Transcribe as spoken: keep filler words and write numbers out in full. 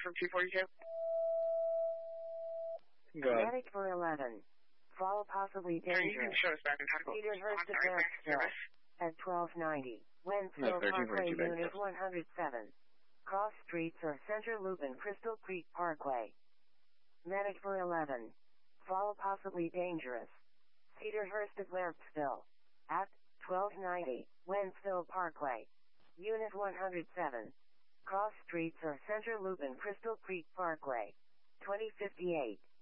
from two forty-two. Go ahead. Medic for eleven. Fall possibly Sir, you can dangerous. show us back in time. Cedarhurst I'm at sorry, Lawrenceville service. at twelve ninety. Wentzville No, thirteen Parkway, forty-two, Unit back. one hundred seven. Cross streets are Center Loop and Crystal Creek Parkway. Medic for eleven. Fall possibly dangerous. Cedarhurst at Lawrenceville at twelve ninety. Wentzville Parkway. Unit one hundred seven. Cross streets are Center Loop and Crystal Creek Parkway. twenty fifty-eight.